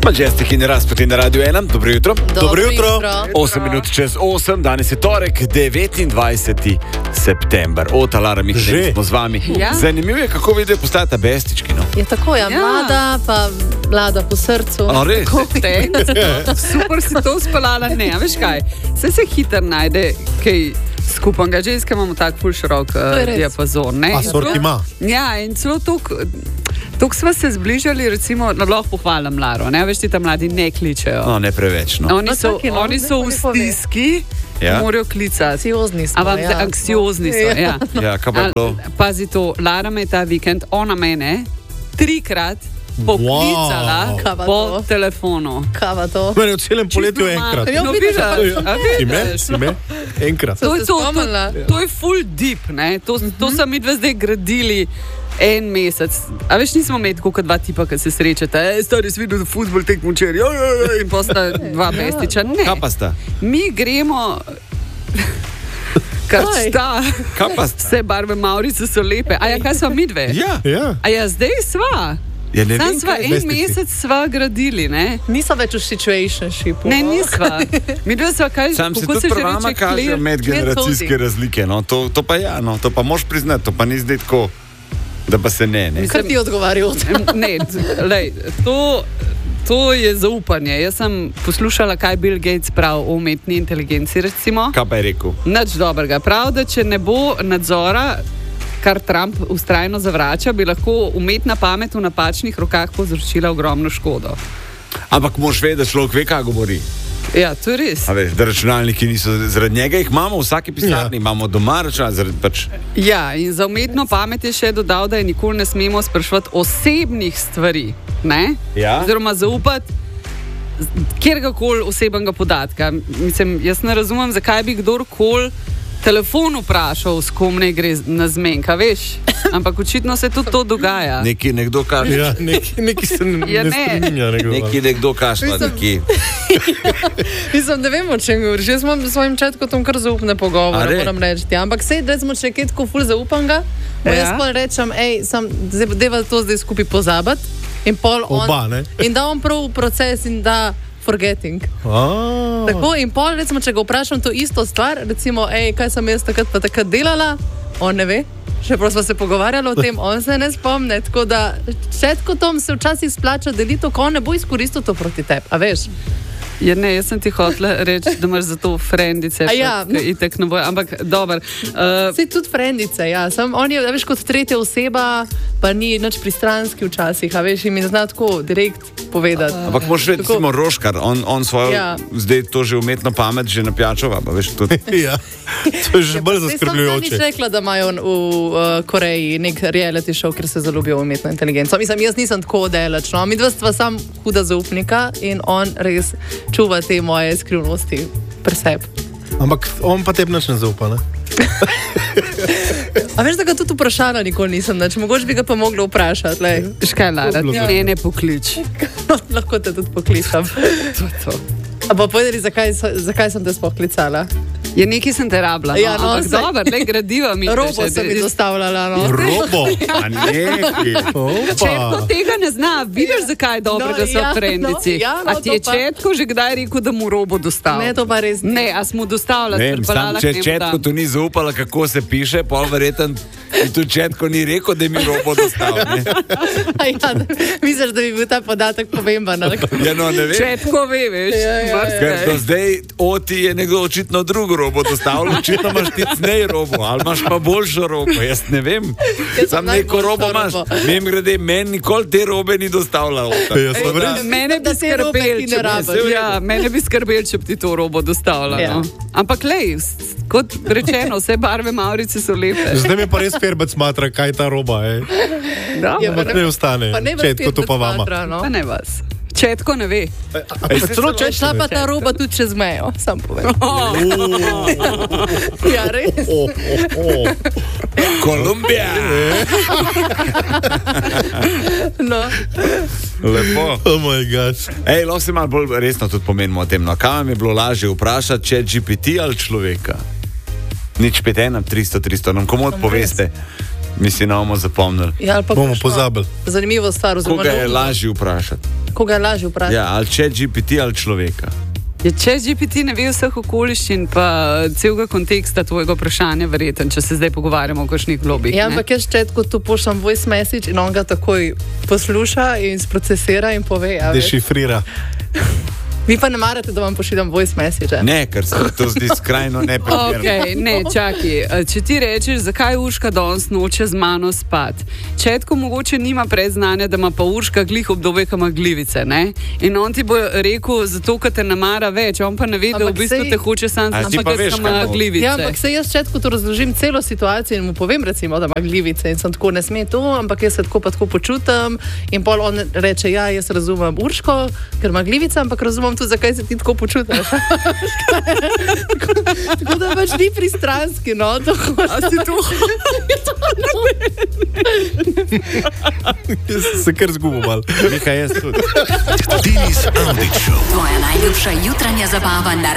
Majestic in Razpoti na Radio 1. Dobro jutro. Dobro jutro. 8 minut čez 8, danes je torek, 29. september. Ota, Lara, mi smo z vami. Ja. Zanimivo je, kako vidite, postajata bestički. No? Je tako, mlada, pa mlada po srcu. A res? Super si to uspelala, ne, veš kaj, se hitro najde kaj skupanga, ženske imamo tak ful širok diapazon, ne? A sort ima. Ja, in celo tok sva se zbližali, recimo, lahko pohvalim Laro, ne, veš ti tam mladi ne kličejo. No, ne preveč, no. Oni so v stiski, morajo klicati. Anksiozni so, ja. Ja, kaj pa je bilo? Pazi to, Lara me je ta vikend, ona mene 3-krat poklicala po telefonu. Kava to? Mene v celem poletju enkrat. No, vidiš, Si me? Enkrat. To je full deep, ne? To so mi dve zdaj gradili en mesec. A veš, nismo imeli tako kot dva tipa, ki se srečata. Stari si videl futbol tekmo včeraj. In posta dva bestiča. Ne. Kaj pa sta? Mi gremo... Kar šta? Kaj pa sta? Vse barve Maurice so lepe. A ja, kaj sva mi dve? Ja. A ja, zdaj sva. Ja, ne vem, sva en mesec sva gradili, ne? Nisva več v situationshipu. Ne, nisva. Mi dve sva kaj, sam se kako tudi se pri vama kaže medgeneracijske razlike. No. To pa ja, no. To pa moš priznati, to pa ni zdaj tako, da pa se ne. Kar ti odgovarjal? Ne, lej, to je zaupanje. Jaz sem poslušala, kaj Bill Gates pravi o umetni inteligenci, recimo. Kaj pa je rekel? Nič dobrega. Prav, da če ne bo nadzora, kar Trump vztrajno zavrača, bi lahko umetna pamet v napačnih rokah povzročila ogromno škodo. Ampak moš vedeti, človek ve, kaj govori. Ja, to je res. A veš, da računalniki niso, zaradi njega jih imamo v vsaki pisarni, imamo doma računalnik, pač. Ja, in za umetno pamet je še dodal, da je nikoli ne smemo spraševati osebnih stvari, ne? Ja. Oziroma zaupati kjerkoli osebnega podatka. Mislim, jaz ne razumem, zakaj bi kdorkoli telefon vprašal, s kom ne gre na zmenka, veš? Ampak očitno se tudi to dogaja. Nekdo kaže. Ja, neki se ne strinja. Nekdo kaže, neki. Mislim, ne vem, o čem govoriš. Jaz imam s svojim četkom kar zaupne pogovore, moram reči. Ampak sej, da smo še kaj tako ful zaupam ga, jaz pa rečem, deva to zdaj skupaj pozabiti. In pol on, in da on prav proces in da forgetting. Tako, in pol, recimo, če ga vprašam to isto stvar, recimo, kaj sem jaz takrat delala, on ne ve, še prav smo se pogovarjali o tem, on se ne spomne, tako da četko tom se včasih splača delito, ko on ne bo izkoristil to proti tebi, a veš? Ja, ne, jaz sem ti hotela reči, da imaš za to frendice, itek ne boj, ampak dober. Sej tudi frendice, ja, on je, veš, kot tretja oseba, pa ni nič pristranski včasih, a veš, in mi zna tako direkt povedati. Ampak moraš vedeti, recimo Roškar, on svojo, zdaj to že umetno pamet že napjačava, pa veš, tudi. Ja, to je že bolj zaskrbljujoče. Sem rekla, da imajo v Koreji nek reality show, ker se zaljubijo v umetno inteligenco. Mislim, jaz nisem tako daleč, no, mi dva stva sam huda zaupnika in on res čuva te moje skrivnosti pri sebi. Ampak on pa tebi nič ne zaupa, ne? A veš, da ga tudi vprašala nikoli nisem, mogoče bi ga pa mogla vprašati. Škaj, Lara, ne poklič. Lahko te tudi pokličam. A pa povedali, zakaj sem te sploh klicala? Je nekaj sem te rabila, no, ampak dober, gradiva mi. Robo sem mi dostavljala, no. Robo? A neki? Četko tega ne zna, vidiš, zakaj je dobro, da so frendici. A ti je Četko že kdaj rekel, da mu Robo dostavlja? Ne, to pa res ni. Ne, a smo dostavljali. Če Četko tu ni zaupala, kako se piše, pol verjeten, in tu Četko ni rekel, da mi Robo dostavlja. Misliš, da bi bil ta podatek pomemben? Ja, no, ne vem. Četko ve, veš. Ker do zdaj Oti je nekdo očitno drugo robo dostavljal, očitno imaš ti cnej robo, ali imaš pa boljšo robo, jaz ne vem. Sam neko robo imaš. Mem grede, meni nikoli te robe ni dostavljal. Mene bi skrbel, če bi ti to robo dostavljal. Ampak lej, kot rečeno, vse barve Maurice so lepe. Zdaj mi pa res Ferbec smatra, kaj ta roba je. Ampak ne ostane. Četko to pa vama. Pa ne vas. Četko ne ve. Šla pa ta roba tudi čez mejo, sam povem. Ja, res. Kolumbija. No. Lepo. Oh moj gosh. Lahko se malo bolj resno tudi pomenimo o tem. No, kaj vam je bilo lažje vprašati, ChatGPT ali človeka? Nič 5 1 300 300, nam komu odpoveste. Mi si bomo zapomnili. Ja, bomo pozabili. Zanimivo stvar. Koga je lažje vprašati? Ja, ali ChatGPT ali človeka. ChatGPT ne ve vseh okoliščin, pa celega konteksta tvojega vprašanja, verjeten, če se zdaj pogovarjamo o kakšnih globih. Ja, ampak jaz četko tu pošljam voice message in on ga takoj posluša in sprocesira in pove. Dešifrira. Vi pa ne marate, da vam pošiljam voice message? Ne, ker se to zdi skrajno neprimerno. Okay, ne, čakaj. Če ti rečeš, zakaj Urška danes noče z mano spati, Četko mogoče nima predznanja, da ima pa Urška glih obdobje, ko ima glivice, ne? In on ti bo rekel, zato, ker te namara več, on pa ne ve, da v bistvu te hoče sam ampak jaz ima glivice. Ja, ampak se jaz Četko to razložim celo situacijo in mu povem, recimo, da ima glivice in sem tako, ne sme to, ampak jaz se tako pa tako počutam in pol on reče, ja, jaz razumem Urško, ker ima glivice, ampak razumem tudi, zakaj se ti tako počutiš. Tako da pač ni pristranski, no. A si to? Jaz se kar zgubil malo. Nekaj jaz tudi. Denis Avdić Show. Tvoja najljubša jutranja zabava na